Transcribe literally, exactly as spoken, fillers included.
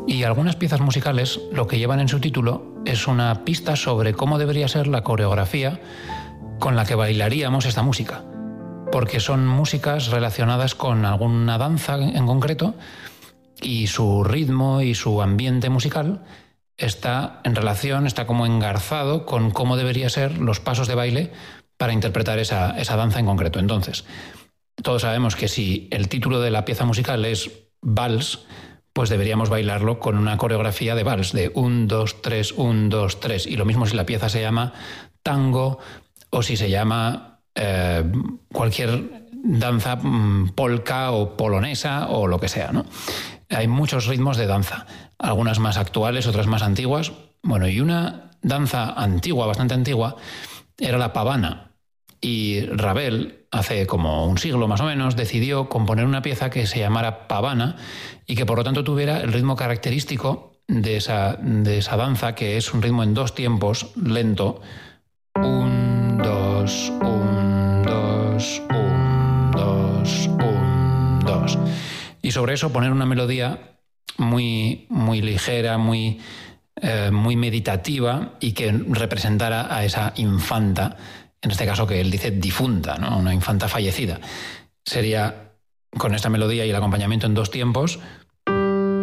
Y algunas piezas musicales lo que llevan en su título es una pista sobre cómo debería ser la coreografía con la que bailaríamos esta música, porque son músicas relacionadas con alguna danza en concreto y su ritmo y su ambiente musical está en relación, está como engarzado con cómo debería ser los pasos de baile para interpretar esa, esa danza en concreto. Entonces, todos sabemos que si el título de la pieza musical es Vals, pues deberíamos bailarlo con una coreografía de vals, de un, dos, tres, un, dos, tres. Y lo mismo si la pieza se llama tango o si se llama eh, cualquier danza mmm, polka o polonesa o lo que sea, ¿no? Hay muchos ritmos de danza, algunas más actuales, otras más antiguas. Bueno, y una danza antigua, bastante antigua, era la pavana. Y Ravel, hace como un siglo más o menos, decidió componer una pieza que se llamara pavana y que por lo tanto tuviera el ritmo característico de esa, de esa danza, que es un ritmo en dos tiempos, lento. Un, dos, un, dos, un, dos, un, dos. Y sobre eso poner una melodía muy, muy ligera, muy, eh, muy meditativa y que representara a esa infanta, en este caso que él dice difunta, ¿no? Una infanta fallecida. Sería con esta melodía y el acompañamiento en dos tiempos,